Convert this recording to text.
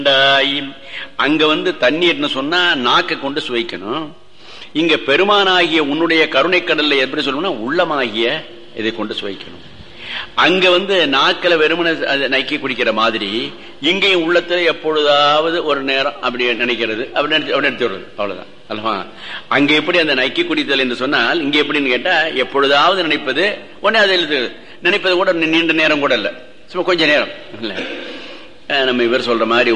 அங்க தண்ணீர்னு சொன்னா நாக்க கொண்டு சுவைக்கணும். இங்க பெருமானாகிய உன்னுடைய கருணை கடல்ல எப்படி சொல்லணும்னா உள்ளமாகிய இதை கொண்டு சுவைக்கணும். அங்க நாக்கில வெறுமனை நக்கி குடிக்கிற மாதிரி இங்கேயும் உள்ளத்துல எப்பொழுதாவது ஒரு நேரம் அப்படி நினைக்கிறது, அப்படி எடுத்து விடுறது, அவ்வளவுதான் அல்லவா. அங்க எப்படி அந்த நக்கி குடித்தல் என்று சொன்னால் இங்க எப்படின்னு கேட்டா எப்பொழுதாவது நினைப்பது உடனே அதை நினைப்பது கூட நீண்ட நேரம் கூட இல்ல, சும்மா கொஞ்ச நேரம் இல்ல. நம்ம இவர் சொல்ற மாதிரி